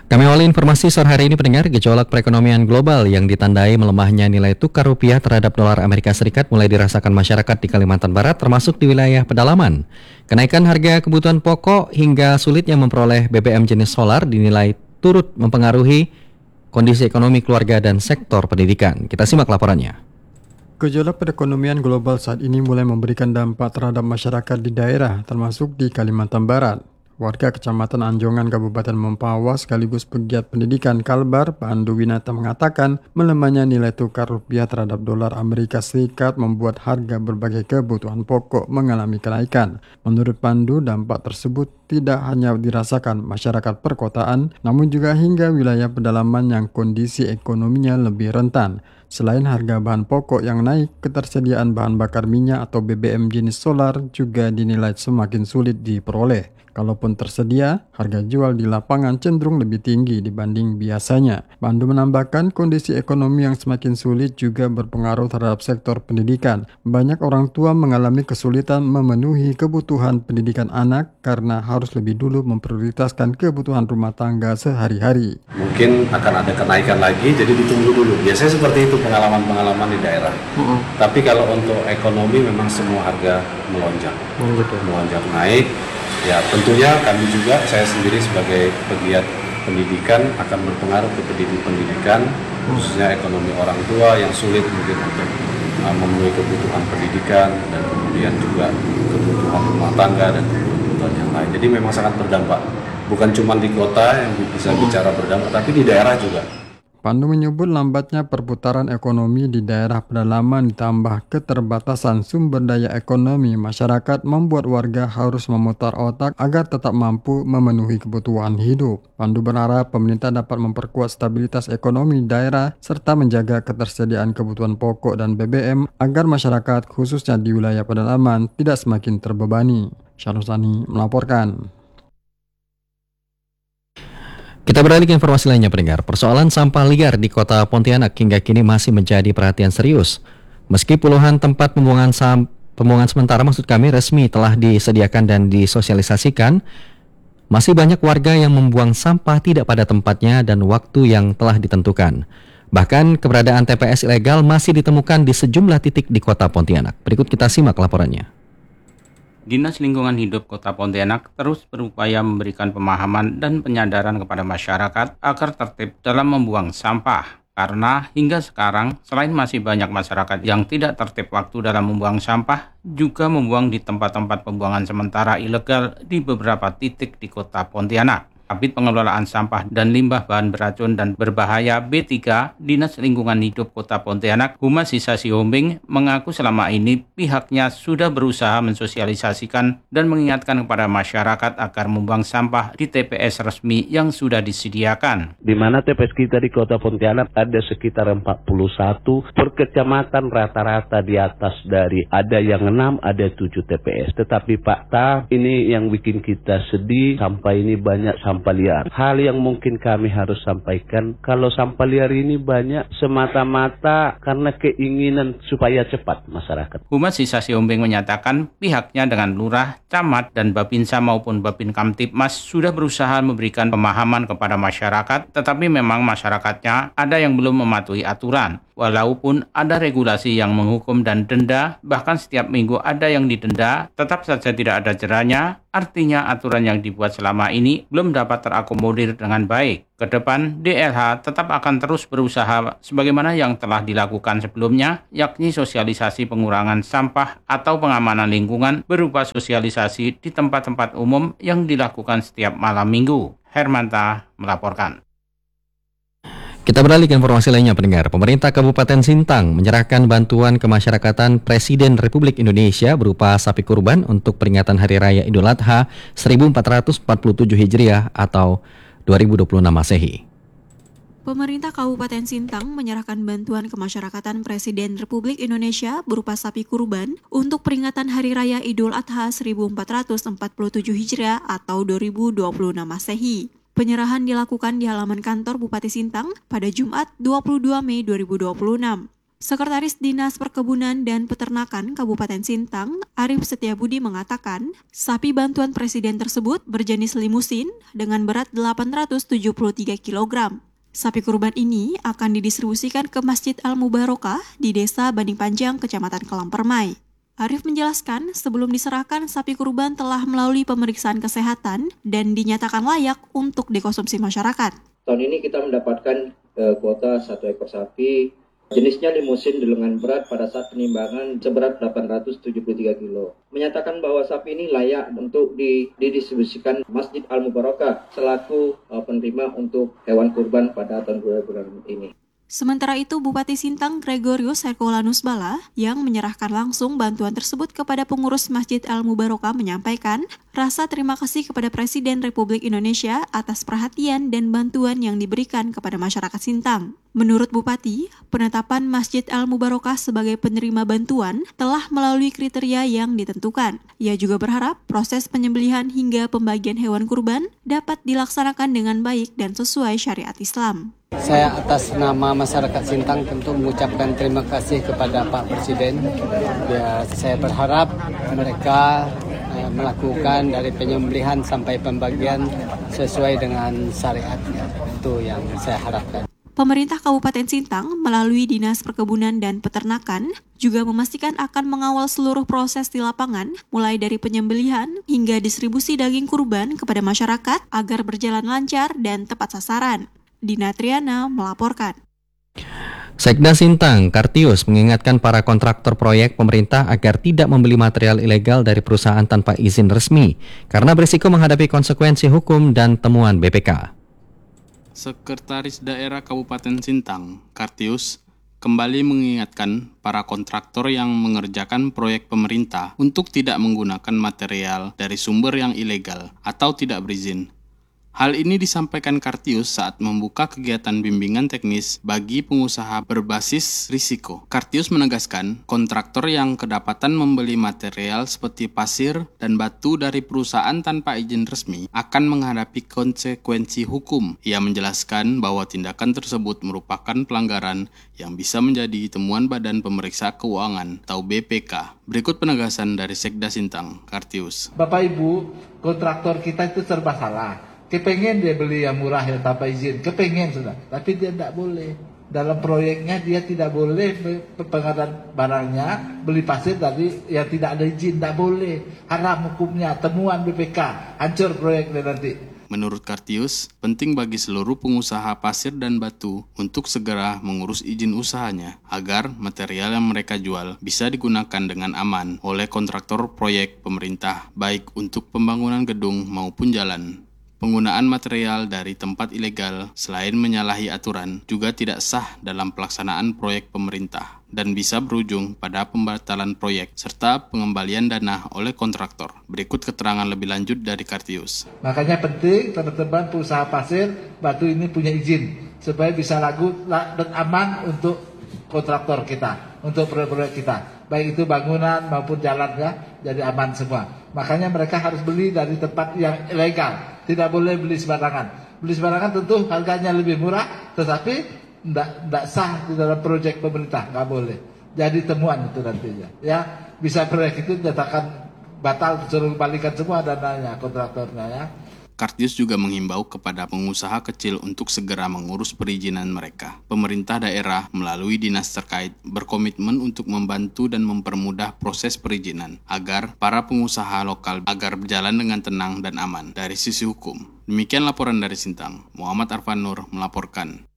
Kami awali informasi sore hari ini pendengar, gejolak perekonomian global yang ditandai melemahnya nilai tukar rupiah terhadap dolar Amerika Serikat mulai dirasakan masyarakat di Kalimantan Barat termasuk di wilayah pedalaman. Kenaikan harga kebutuhan pokok hingga sulitnya memperoleh BBM jenis solar dinilai turut mempengaruhi kondisi ekonomi keluarga dan sektor pendidikan. Kita simak laporannya. Gejolak perekonomian global saat ini mulai memberikan dampak terhadap masyarakat di daerah, termasuk di Kalimantan Barat. Warga Kecamatan Anjongan, Kabupaten Mempawah sekaligus pegiat pendidikan Kalbar, Pandu Winata mengatakan melemahnya nilai tukar rupiah terhadap dolar Amerika Serikat membuat harga berbagai kebutuhan pokok mengalami kenaikan. Menurut Pandu, dampak tersebut tidak hanya dirasakan masyarakat perkotaan, namun juga hingga wilayah pedalaman yang kondisi ekonominya lebih rentan. Selain harga bahan pokok yang naik, ketersediaan bahan bakar minyak atau BBM jenis solar juga dinilai semakin sulit diperoleh. Kalaupun tersedia, harga jual di lapangan cenderung lebih tinggi dibanding biasanya. Pandu menambahkan kondisi ekonomi yang semakin sulit juga berpengaruh terhadap sektor pendidikan. Banyak orang tua mengalami kesulitan memenuhi kebutuhan pendidikan anak karena harus lebih dulu memprioritaskan kebutuhan rumah tangga sehari-hari. Mungkin akan ada kenaikan lagi, jadi ditunggu dulu. Biasanya seperti itu pengalaman-pengalaman di daerah. Tapi kalau untuk ekonomi memang semua harga melonjak. Melonjak naik. Ya tentunya kami juga, saya sendiri sebagai pegiat pendidikan akan berpengaruh ke pendidikan, khususnya ekonomi orang tua yang sulit mungkin untuk memenuhi kebutuhan pendidikan dan kemudian juga kebutuhan rumah tangga dan kebutuhan yang lain. Jadi memang sangat berdampak, bukan cuma di kota yang bisa bicara berdampak, tapi di daerah juga. Pandu menyebut lambatnya perputaran ekonomi di daerah pedalaman ditambah keterbatasan sumber daya ekonomi masyarakat membuat warga harus memutar otak agar tetap mampu memenuhi kebutuhan hidup. Pandu berharap pemerintah dapat memperkuat stabilitas ekonomi daerah serta menjaga ketersediaan kebutuhan pokok dan BBM agar masyarakat khususnya di wilayah pedalaman tidak semakin terbebani. Syarusani melaporkan. Kita beralih ke informasi lainnya pendengar. Persoalan sampah liar di kota Pontianak hingga kini masih menjadi perhatian serius. Meski puluhan tempat pembuangan sementara resmi telah disediakan dan disosialisasikan, masih banyak warga yang membuang sampah tidak pada tempatnya dan waktu yang telah ditentukan. Bahkan keberadaan TPS ilegal masih ditemukan di sejumlah titik di kota Pontianak. Berikut kita simak laporannya. Dinas Lingkungan Hidup Kota Pontianak terus berupaya memberikan pemahaman dan penyadaran kepada masyarakat agar tertib dalam membuang sampah. Karena hingga sekarang, selain masih banyak masyarakat yang tidak tertib waktu dalam membuang sampah, juga membuang di tempat-tempat pembuangan sementara ilegal di beberapa titik di Kota Pontianak. Kabid Pengelolaan Sampah dan Limbah Bahan Beracun dan Berbahaya B3, Dinas Lingkungan Hidup Kota Pontianak, Humas Sisa Sihombing, mengaku selama ini pihaknya sudah berusaha mensosialisasikan dan mengingatkan kepada masyarakat agar membuang sampah di TPS resmi yang sudah disediakan. Di mana TPS kita di Kota Pontianak ada sekitar 41 per kecamatan, rata-rata di atas dari ada yang 6, ada 7 TPS. Tetapi Pak Ta, ini yang bikin kita sedih, sampah ini banyak sampah liar. Hal yang mungkin kami harus sampaikan, kalau sampah liar ini banyak semata-mata karena keinginan supaya cepat masyarakat. Humas Sisa Sihombing menyatakan pihaknya dengan lurah, camat, dan Babinsa maupun Babin Kamtipmas sudah berusaha memberikan pemahaman kepada masyarakat, tetapi memang masyarakatnya ada yang belum mematuhi aturan. Walaupun ada regulasi yang menghukum dan denda, bahkan setiap minggu ada yang didenda, tetap saja tidak ada jerahnya, artinya aturan yang dibuat selama ini belum dapat terakomodir dengan baik. Kedepan, DLH tetap akan terus berusaha sebagaimana yang telah dilakukan sebelumnya, yakni sosialisasi pengurangan sampah atau pengamanan lingkungan berupa sosialisasi di tempat-tempat umum yang dilakukan setiap malam minggu. Hermanta melaporkan. Kita beralih ke informasi lainnya pendengar. Pemerintah Kabupaten Sintang menyerahkan bantuan kemasyarakatan Presiden Republik Indonesia berupa sapi kurban untuk peringatan Hari Raya Idul Adha 1447 Hijriah atau 2026 Masehi. Pemerintah Kabupaten Sintang menyerahkan bantuan kemasyarakatan Presiden Republik Indonesia berupa sapi kurban untuk peringatan Hari Raya Idul Adha 1447 Hijriah atau 2026 Masehi. Penyerahan dilakukan di halaman kantor Bupati Sintang pada Jumat 22 Mei 2026. Sekretaris Dinas Perkebunan dan Peternakan Kabupaten Sintang, Arif Setiabudi mengatakan, sapi bantuan Presiden tersebut berjenis limusin dengan berat 873 kg. Sapi kurban ini akan didistribusikan ke Masjid Al-Mubarokah di Desa Banding Panjang, Kecamatan Kelampermai. Arif menjelaskan, sebelum diserahkan, sapi kurban telah melalui pemeriksaan kesehatan dan dinyatakan layak untuk dikonsumsi masyarakat. Tahun ini kita mendapatkan kuota 1 ekor sapi. Jenisnya limusin dengan berat pada saat penimbangan seberat 873 kilo. Menyatakan bahwa sapi ini layak untuk didistribusikan Masjid Al-Mubarokah selaku penerima untuk hewan kurban pada tahun 2020 ini. Sementara itu, Bupati Sintang Gregorius Herculanus Bala yang menyerahkan langsung bantuan tersebut kepada pengurus Masjid Al-Mubarokah menyampaikan rasa terima kasih kepada Presiden Republik Indonesia atas perhatian dan bantuan yang diberikan kepada masyarakat Sintang. Menurut Bupati, penetapan Masjid Al-Mubarokah sebagai penerima bantuan telah melalui kriteria yang ditentukan. Ia juga berharap proses penyembelihan hingga pembagian hewan kurban dapat dilaksanakan dengan baik dan sesuai syariat Islam. Saya atas nama masyarakat Sintang tentu mengucapkan terima kasih kepada Pak Presiden. Saya berharap mereka melakukan dari penyembelihan sampai pembagian sesuai dengan syariatnya. Itu yang saya harapkan. Pemerintah Kabupaten Sintang melalui Dinas Perkebunan dan Peternakan juga memastikan akan mengawal seluruh proses di lapangan, mulai dari penyembelihan hingga distribusi daging kurban kepada masyarakat agar berjalan lancar dan tepat sasaran. Dina Triana melaporkan. Sekda Sintang, Kartius, mengingatkan para kontraktor proyek pemerintah agar tidak membeli material ilegal dari perusahaan tanpa izin resmi, karena berisiko menghadapi konsekuensi hukum dan temuan BPK. Sekretaris Daerah Kabupaten Sintang, Kartius, kembali mengingatkan para kontraktor yang mengerjakan proyek pemerintah untuk tidak menggunakan material dari sumber yang ilegal atau tidak berizin. Hal ini disampaikan Kartius saat membuka kegiatan bimbingan teknis bagi pengusaha berbasis risiko. Kartius menegaskan, kontraktor yang kedapatan membeli material seperti pasir dan batu dari perusahaan tanpa izin resmi akan menghadapi konsekuensi hukum. Ia menjelaskan bahwa tindakan tersebut merupakan pelanggaran yang bisa menjadi temuan Badan Pemeriksa Keuangan atau BPK. Berikut penegasan dari Sekda Sintang, Kartius. Bapak Ibu, kontraktor kita itu serba salah. Kepengen dia beli yang murah yang tanpa izin, kepengen sudah, tapi dia tidak boleh. Dalam proyeknya dia tidak boleh pengadaan barangnya, beli pasir dari yang tidak ada izin, tidak boleh. Haram hukumnya, temuan BPK, hancur proyeknya nanti. Menurut Kartius, penting bagi seluruh pengusaha pasir dan batu untuk segera mengurus izin usahanya agar material yang mereka jual bisa digunakan dengan aman oleh kontraktor proyek pemerintah, baik untuk pembangunan gedung maupun jalan. Penggunaan material dari tempat ilegal selain menyalahi aturan juga tidak sah dalam pelaksanaan proyek pemerintah dan bisa berujung pada pembatalan proyek serta pengembalian dana oleh kontraktor. Berikut keterangan lebih lanjut dari Kartius. Makanya penting teman-teman pengusaha pasir batu ini punya izin supaya bisa lagu dan aman untuk kontraktor kita, untuk proyek-proyek kita. Baik itu bangunan maupun jalannya jadi aman semua. Makanya mereka harus beli dari tempat yang ilegal. Tidak boleh beli sembarangan. Beli sembarangan tentu harganya lebih murah, tetapi tidak sah di dalam proyek pemerintah, nggak boleh. Jadi temuan itu nantinya. Ya, bisa proyek itu dinyatakan batal, suruh balikan semua dananya kontraktornya ya. Kartius juga menghimbau kepada pengusaha kecil untuk segera mengurus perizinan mereka. Pemerintah daerah melalui dinas terkait berkomitmen untuk membantu dan mempermudah proses perizinan agar para pengusaha lokal agar berjalan dengan tenang dan aman dari sisi hukum. Demikian laporan dari Sintang. Muhammad Arfan Nur melaporkan.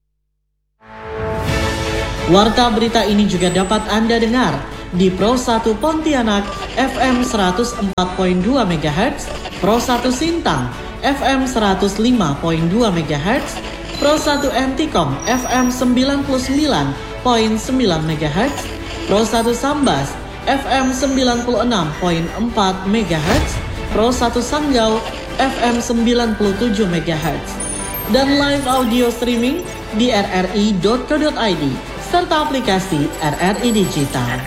Warta berita ini juga dapat Anda dengar di Pro 1 Pontianak FM 104.2 MHz, Pro 1 Sintang FM 105.2 MHz, Pro 1 Antikom FM 99.9 MHz, Pro 1 Sambas FM 96.4 MHz, Pro 1 Sanggau FM 97 MHz, dan live audio streaming di rri.co.id serta aplikasi RRI Digital.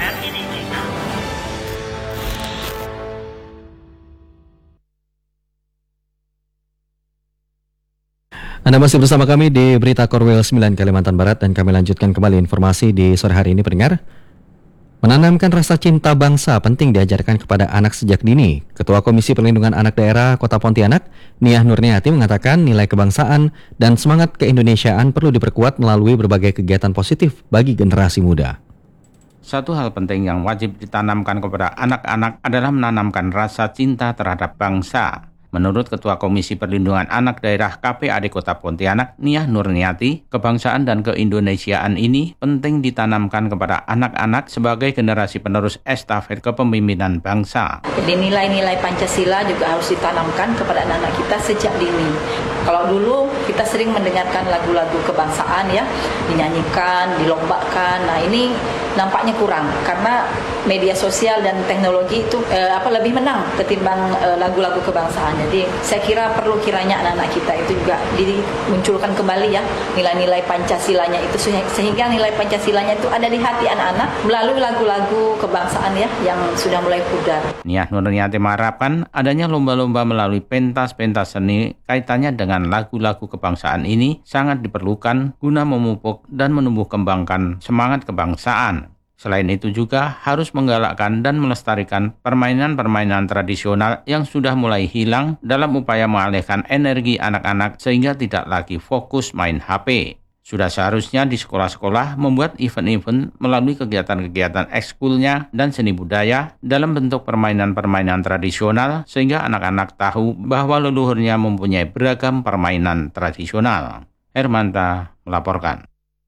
Anda masih bersama kami di Berita Korwil 9 Kalimantan Barat dan kami lanjutkan kembali informasi di sore hari ini pendengar. Menanamkan rasa cinta bangsa penting diajarkan kepada anak sejak dini. Ketua Komisi Perlindungan Anak Daerah Kota Pontianak, Niah Nurniati mengatakan nilai kebangsaan dan semangat keindonesiaan perlu diperkuat melalui berbagai kegiatan positif bagi generasi muda. Satu hal penting yang wajib ditanamkan kepada anak-anak adalah menanamkan rasa cinta terhadap bangsa. Menurut Ketua Komisi Perlindungan Anak Daerah KPAD Kota Pontianak, Niah Nurniati, kebangsaan dan keindonesiaan ini penting ditanamkan kepada anak-anak sebagai generasi penerus estafet kepemimpinan bangsa. Jadi nilai-nilai Pancasila juga harus ditanamkan kepada anak-anak kita sejak dini. Kalau dulu kita sering mendengarkan lagu-lagu kebangsaan ya, dinyanyikan, dilombakan. Nah ini nampaknya kurang karena media sosial dan teknologi itu lebih menang ketimbang lagu-lagu kebangsaan. Jadi saya kira perlu kiranya anak-anak kita itu juga dimunculkan kembali ya nilai-nilai Pancasilanya itu sehingga nilai Pancasilanya itu ada di hati anak-anak melalui lagu-lagu kebangsaan ya yang sudah mulai pudar. Niah Nurniati mengharapkan adanya lomba-lomba melalui pentas-pentas seni kaitannya dengan lagu-lagu kebangsaan ini sangat diperlukan guna memupuk dan menumbuh kembangkan semangat kebangsaan. Selain itu juga harus menggalakkan dan melestarikan permainan-permainan tradisional yang sudah mulai hilang dalam upaya mengalihkan energi anak-anak sehingga tidak lagi fokus main HP. Sudah seharusnya di sekolah-sekolah membuat event-event melalui kegiatan-kegiatan ekskulnya dan seni budaya dalam bentuk permainan-permainan tradisional sehingga anak-anak tahu bahwa leluhurnya mempunyai beragam permainan tradisional. Hermanta melaporkan.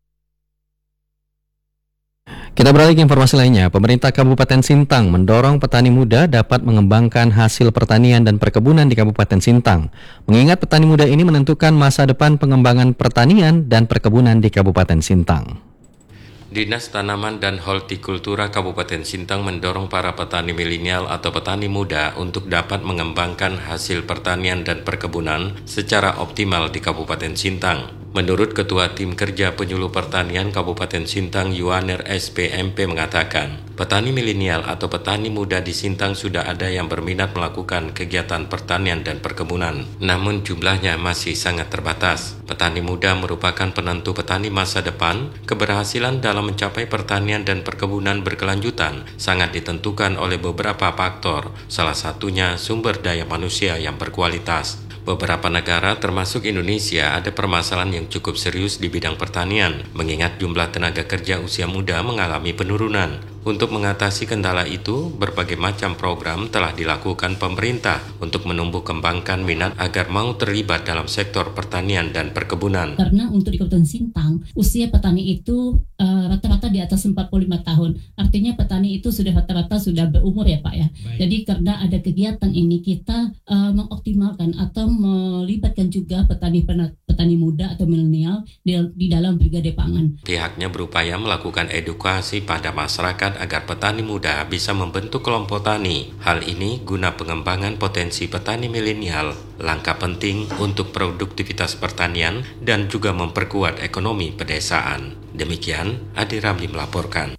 Kita beralih ke informasi lainnya. Pemerintah Kabupaten Sintang mendorong petani muda dapat mengembangkan hasil pertanian dan perkebunan di Kabupaten Sintang. Mengingat petani muda ini menentukan masa depan pengembangan pertanian dan perkebunan di Kabupaten Sintang. Dinas Tanaman dan Hortikultura Kabupaten Sintang mendorong para petani milenial atau petani muda untuk dapat mengembangkan hasil pertanian dan perkebunan secara optimal di Kabupaten Sintang. Menurut Ketua Tim Kerja Penyuluh Pertanian Kabupaten Sintang Yuaner SPMP mengatakan, petani milenial atau petani muda di Sintang sudah ada yang berminat melakukan kegiatan pertanian dan perkebunan, namun jumlahnya masih sangat terbatas. Petani muda merupakan penentu petani masa depan. Keberhasilan dalam mencapai pertanian dan perkebunan berkelanjutan sangat ditentukan oleh beberapa faktor, salah satunya sumber daya manusia yang berkualitas. Beberapa negara termasuk Indonesia ada permasalahan yang cukup serius di bidang pertanian, mengingat jumlah tenaga kerja usia muda mengalami penurunan. Untuk mengatasi kendala itu, berbagai macam program telah dilakukan pemerintah untuk menumbuh kembangkan minat agar mau terlibat dalam sektor pertanian dan perkebunan. Karena untuk di Kabupaten Sintang, usia petani itu rata-rata di atas 45 tahun. Artinya petani itu sudah rata-rata sudah berumur ya Pak ya. Baik. Jadi karena ada kegiatan ini kita mengoptimalkan atau melibatkan juga petani muda atau milenial di dalam brigade pangan. Pihaknya berupaya melakukan edukasi pada masyarakat agar petani muda bisa membentuk kelompok tani. Hal ini guna pengembangan potensi petani milenial, langkah penting untuk produktivitas pertanian dan juga memperkuat ekonomi pedesaan. Demikian, Adi Ramli melaporkan.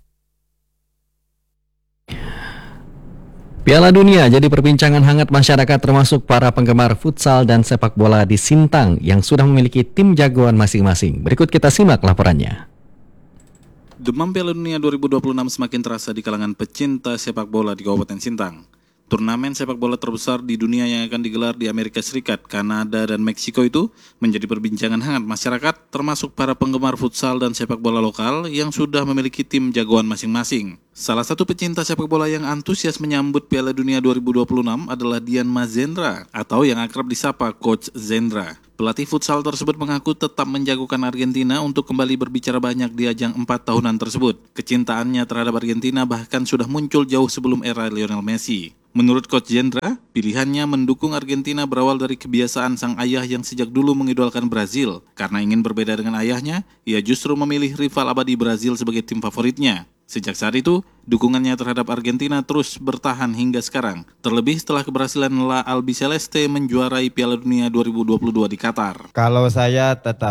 Piala Dunia jadi perbincangan hangat masyarakat termasuk para penggemar futsal dan sepak bola di Sintang yang sudah memiliki tim jagoan masing-masing. Berikut kita simak laporannya. Demam Piala Dunia 2026 semakin terasa di kalangan pecinta sepak bola di Kabupaten Sintang. Turnamen sepak bola terbesar di dunia yang akan digelar di Amerika Serikat, Kanada, dan Meksiko itu menjadi perbincangan hangat masyarakat, termasuk para penggemar futsal dan sepak bola lokal yang sudah memiliki tim jagoan masing-masing. Salah satu pecinta sepak bola yang antusias menyambut Piala Dunia 2026 adalah Dian Mazendra, atau yang akrab disapa Coach Zendra. Pelatih futsal tersebut mengaku tetap menjagokan Argentina untuk kembali berbicara banyak di ajang 4 tahunan tersebut. Kecintaannya terhadap Argentina bahkan sudah muncul jauh sebelum era Lionel Messi. Menurut Coach Zendra, pilihannya mendukung Argentina berawal dari kebiasaan sang ayah yang sejak dulu mengidolakan Brazil. Karena ingin berbeda dengan ayahnya, ia justru memilih rival abadi Brazil sebagai tim favoritnya. Sejak saat itu, dukungannya terhadap Argentina terus bertahan hingga sekarang. Terlebih setelah keberhasilan La Albiceleste menjuarai Piala Dunia 2022 di Qatar. Kalau saya tetap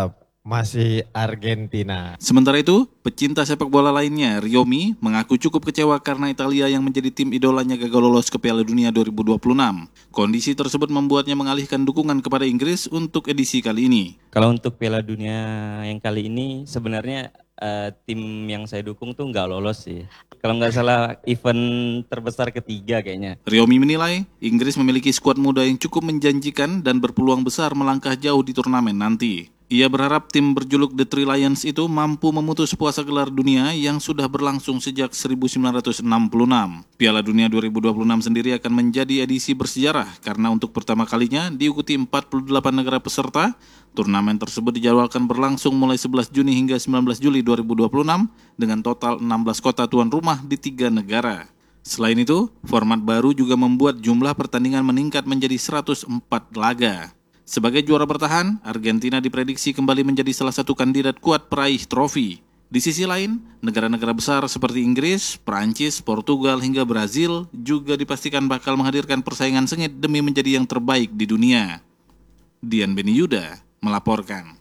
Masih Argentina. Sementara itu, pecinta sepak bola lainnya, Ryomi, mengaku cukup kecewa karena Italia yang menjadi tim idolanya gagal lolos ke Piala Dunia 2026. Kondisi tersebut membuatnya mengalihkan dukungan kepada Inggris untuk edisi kali ini. Kalau untuk Piala Dunia yang kali ini sebenarnya tim yang saya dukung tuh nggak lolos sih. Kalau nggak salah event terbesar ketiga kayaknya. Ryomi menilai Inggris memiliki skuad muda yang cukup menjanjikan dan berpeluang besar melangkah jauh di turnamen nanti. Ia berharap tim berjuluk The Three Lions itu mampu memutus puasa gelar dunia yang sudah berlangsung sejak 1966. Piala Dunia 2026 sendiri akan menjadi edisi bersejarah karena untuk pertama kalinya diikuti 48 negara peserta. Turnamen tersebut dijadwalkan berlangsung mulai 11 Juni hingga 19 Juli 2026 dengan total 16 kota tuan rumah di 3 negara. Selain itu, format baru juga membuat jumlah pertandingan meningkat menjadi 104 laga. Sebagai juara bertahan, Argentina diprediksi kembali menjadi salah satu kandidat kuat peraih trofi. Di sisi lain, negara-negara besar seperti Inggris, Prancis, Portugal hingga Brazil juga dipastikan bakal menghadirkan persaingan sengit demi menjadi yang terbaik di dunia. Dian Beni Yuda melaporkan.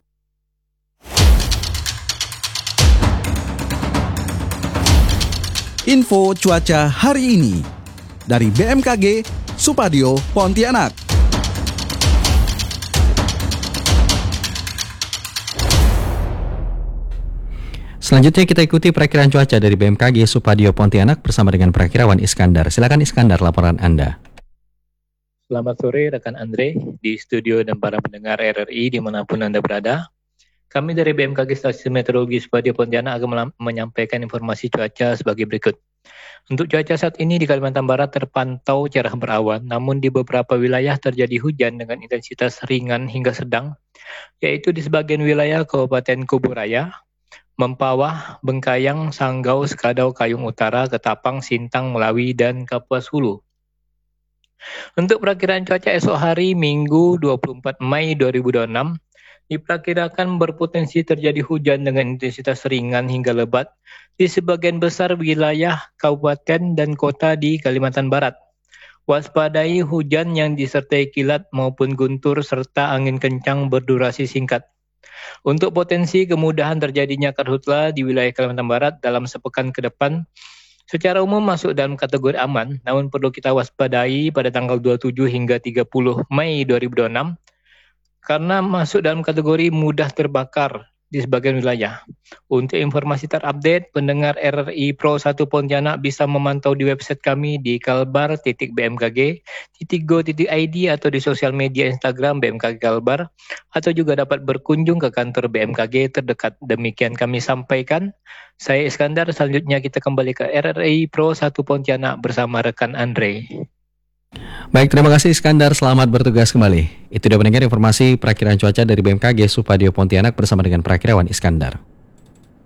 Info cuaca hari ini dari BMKG Supadio Pontianak. Selanjutnya kita ikuti perakiraan cuaca dari BMKG Supadio Pontianak bersama dengan perakirawan Iskandar. Silakan Iskandar, laporan Anda. Selamat sore rekan Andre di studio dan para pendengar RRI dimanapun Anda berada. Kami dari BMKG Stasiun Meteorologi Supadio Pontianak akan menyampaikan informasi cuaca sebagai berikut. Untuk cuaca saat ini di Kalimantan Barat terpantau cerah berawan, namun di beberapa wilayah terjadi hujan dengan intensitas ringan hingga sedang, yaitu di sebagian wilayah Kabupaten Kuburaya, Mempawah, Bengkayang, Sanggau, Sekadau, Kayung Utara, Ketapang, Sintang, Melawi, dan Kapuas Hulu. Untuk perakiraan cuaca esok hari Minggu 24 Mei 2026, diperkirakan berpotensi terjadi hujan dengan intensitas ringan hingga lebat di sebagian besar wilayah kabupaten dan kota di Kalimantan Barat. Waspadai hujan yang disertai kilat maupun guntur serta angin kencang berdurasi singkat. Untuk potensi kemudahan terjadinya karhutla di wilayah Kalimantan Barat dalam sepekan ke depan, secara umum masuk dalam kategori aman, namun perlu kita waspadai pada tanggal 27 hingga 30 Mei 2026, karena masuk dalam kategori mudah terbakar di sebagian wilayah. Untuk informasi terupdate, pendengar RRI Pro 1 Pontianak bisa memantau di website kami di kalbar.bmkg.go.id atau di sosial media Instagram BMKG Kalbar, atau juga dapat berkunjung ke kantor BMKG terdekat. Demikian kami sampaikan. Saya Iskandar, selanjutnya kita kembali ke RRI Pro 1 Pontianak bersama rekan Andre. Baik, terima kasih Iskandar, selamat bertugas kembali. Itu dia pendengar informasi perakiraan cuaca dari BMKG Supadio Pontianak bersama dengan perakirawan Iskandar.